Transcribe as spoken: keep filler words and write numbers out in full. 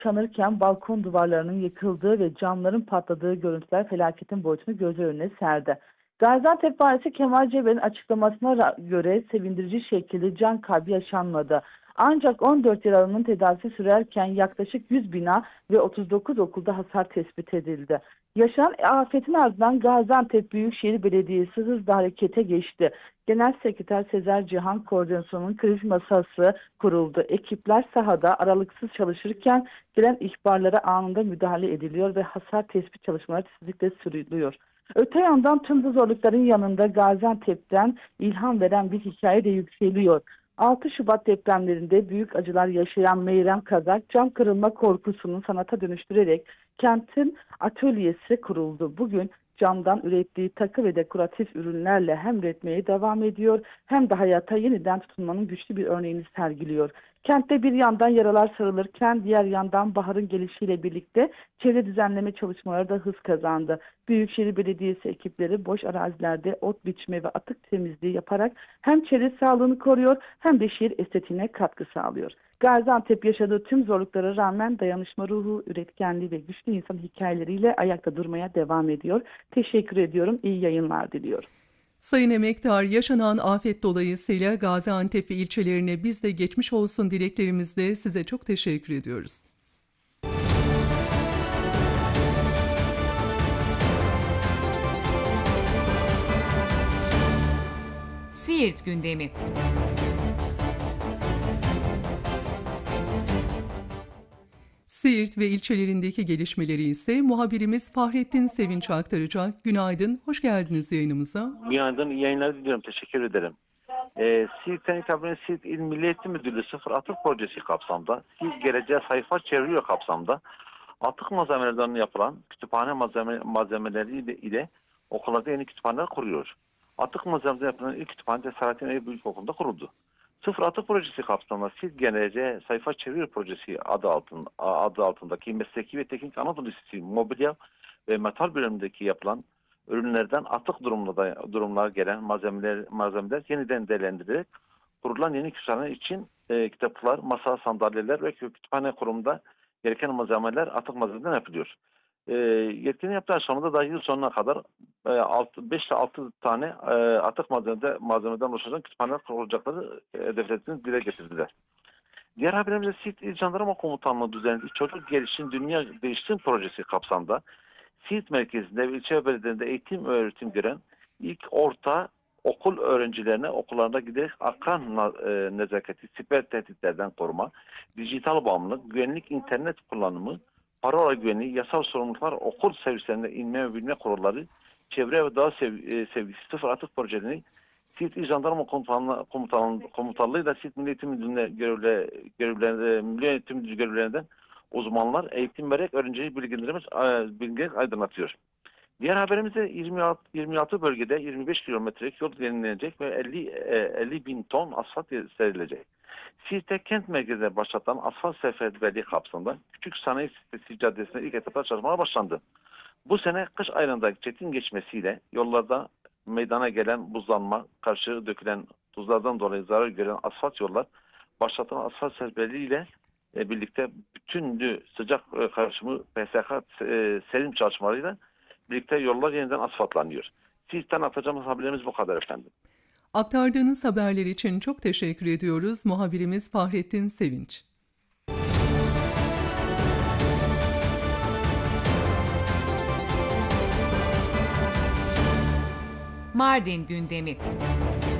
yaşanırken balkon duvarlarının yıkıldığı ve camların patladığı görüntüler felaketin boyutunu göz önüne serdi. Gaziantep Valisi Kemal Ceber'in açıklamasına göre sevindirici şekilde can kaybı yaşanmadı. Ancak on dört yaralının tedavisi sürerken yaklaşık yüz bina ve otuz dokuz okulda hasar tespit edildi. Yaşanan afetin ardından Gaziantep Büyükşehir Belediyesi hızla harekete geçti. Genel Sekreter Sezer Cihan Koordinasyon'un kriz masası kuruldu. Ekipler sahada aralıksız çalışırken gelen ihbarlara anında müdahale ediliyor ve hasar tespit çalışmaları titizlikle sürülüyor. Öte yandan tüm bu zorlukların yanında Gaziantep'ten ilham veren bir hikaye de yükseliyor. altı Şubat depremlerinde büyük acılar yaşayan Meyrem Kazak cam kırılma korkusunu sanata dönüştürerek kentin atölyesi kuruldu. Bugün camdan ürettiği takı ve dekoratif ürünlerle hem üretmeye devam ediyor hem de hayata yeniden tutunmanın güçlü bir örneğini sergiliyor. Kentte bir yandan yaralar sarılırken diğer yandan baharın gelişiyle birlikte çevre düzenleme çalışmaları da hız kazandı. Büyükşehir Belediyesi ekipleri boş arazilerde ot biçme ve atık temizliği yaparak hem çevre sağlığını koruyor hem de şehir estetiğine katkı sağlıyor. Gaziantep yaşadığı tüm zorluklara rağmen dayanışma ruhu, üretkenliği ve güçlü insan hikayeleriyle ayakta durmaya devam ediyor. Teşekkür ediyorum, iyi yayınlar diliyorum. Sayın Emektar, yaşanan afet dolayısıyla Gaziantep ve ilçelerine biz de geçmiş olsun dileklerimizle size çok teşekkür ediyoruz. Siirt gündemi. Siirt ve ilçelerindeki gelişmeleri ise muhabirimiz Fahrettin Sevinç aktaracak. Günaydın, hoş geldiniz yayınımıza. Günaydın, iyi yayınlar diliyorum. Teşekkür ederim. Ee, Siirt'ten itibaren Siirt İl Milli Eğitim Müdürlüğü Sıfır Atık Projesi kapsamında, Siirt Geleceğe Sayfa Çeviriyor kapsamında atık malzemelerden yapılan kütüphane malzeme, malzemeleri ile, ile okullarda yeni kütüphaneler kuruyor. Atık malzemelerden yapılan ilk kütüphane de Selahattin Eyyubi Büyükokul'da kuruldu. Sıfır Atık Projesi kapsamında Siirt Geleceğe Sayfa Çeviriyor Projesi adı, altın, adı altındaki Mesleki ve Teknik Anadolu Lisesi mobilya ve metal bölümündeki yapılan ürünlerden atık durumunda durumlar gelen malzemeler malzemeler yeniden değerlendirilerek kurulan yeni kütüphane için e, kitaplar, masa, sandalyeler ve kütüphane kurumunda gereken malzemeler atık malzemeden yapılıyor. E, yetkinin yaptığı aşamada da yıl sonuna kadar e, beş ile altı tane e, atık malzemede, malzemeden oluşan kütüphaneler kurulacakları e, hedeflediklerini dile getirdiler. Diğer haberimizde Siirt İl Jandarma Komutanlığı düzenlediği Çocuk Gelişim Dünya Değiştim Projesi kapsamında Siirt merkezinde ve ilçe belediyelerinde eğitim öğretim gören ilk orta okul öğrencilerine okullarında giderek akran e, nezaketi, siber tehditlerden koruma, dijital bağımlılık, güvenlik internet kullanımı, parola güvenliği, yasal sorumluluklar, okul servislerinde inme ve binme kuralları, çevre ve doğa sev, e, sevgisi sıfır atık projelerini Siirt İl Jandarma Komutanlığı, Komutanlığı, Komutanlığı da Siirt Milli Eğitim Müdürlüğü'ne görevle, görevlerinde, Milli Eğitim Müdürlüğü görevlerinden uzmanlar eğitim vererek öğrenciyi bilgilendirmemiz, bilgilendirerek aydınlatıyor. Diğer haberimizde yirmi altı, yirmi altı bölgede yirmi beş kilometrelik yol yenilenecek ve elli, elli bin ton asfalt serilecek. Siirt'te kent merkezine başlatılan asfalt seferberliği kapsamında Küçük Sanayi Sitesi Caddesi'nde ilk etapta çalışmalar başlandı. Bu sene kış aylarında çetin geçmesiyle yollarda meydana gelen buzlanma, karşı dökülen tuzlardan dolayı zarar gören asfalt yollar başlatılan asfalt seferberliğiyle E, birlikte bütünlü sıcak e, karışımı P S K e, serim çalışmalarıyla birlikte yollar yeniden asfaltlanıyor. Siirt'ten atacağımız haberlerimiz bu kadar efendim. Aktardığınız haberler için çok teşekkür ediyoruz muhabirimiz Fahrettin Sevinç. Mardin gündemi.